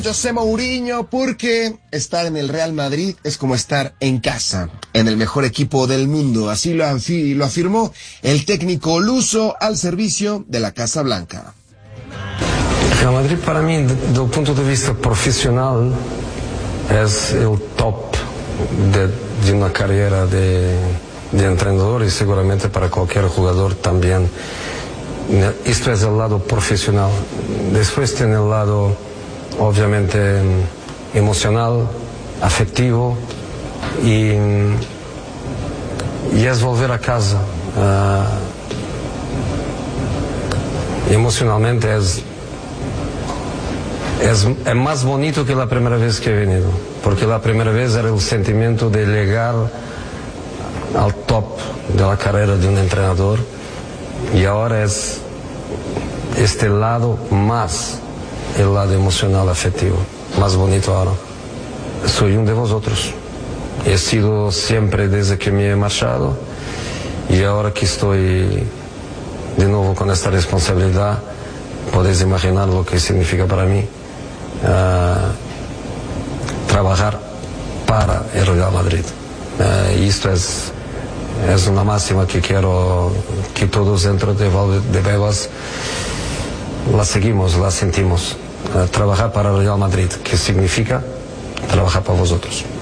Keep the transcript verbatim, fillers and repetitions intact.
José Mourinho, porque estar en el Real Madrid es como estar en casa, en el mejor equipo del mundo. Así lo, afi- lo afirmó el técnico luso al servicio de la Casa Blanca. Real Madrid para mí, desde el punto de vista profesional, es el top de, de una carrera de, de entrenador y seguramente para cualquier jugador también. Esto es el lado profesional. Después tiene el lado, obviamente, emocional, afectivo y, y es volver a casa. Uh, emocionalmente es, es, es más bonito que la primera vez que he venido, porque la primera vez era el sentimiento de llegar al top de la carrera de un entrenador y ahora es este lado más el lado emocional afectivo, más bonito ahora. Soy uno de vosotros. He sido siempre desde que me he marchado y ahora que estoy de nuevo con esta responsabilidad, podéis imaginar lo que significa para mí uh, trabajar para el Real Madrid. Uh, y esto es, es una máxima que quiero que todos dentro de Valdebebas la seguimos, la sentimos. Uh, trabajar para el Real Madrid, que significa trabajar para vosotros.